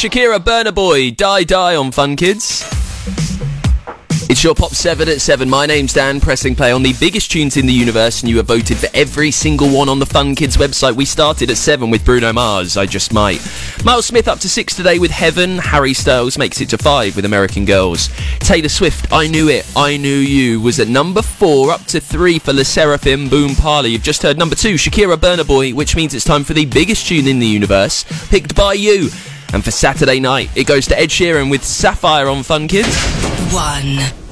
Shakira, Burna Boy, Die Die on Fun Kids. It's your Pop 7 at 7. My name's Dan, pressing play on the biggest tunes in the universe, and you have voted for every single one on the Fun Kids website. We started at 7 with Bruno Mars, I Just Might. Miles Smith up to 6 today with Heaven. Harry Styles makes it to 5 with American Girls. Taylor Swift, I Knew It, I Knew You was at number 4, up to 3 for Le Seraphim, Boom Parley. You've just heard number 2, Shakira, Burna Boy, which means it's time for the biggest tune in the universe, picked by you. And for Saturday night, it goes to Ed Sheeran with Sapphire on Fun Kids. 1.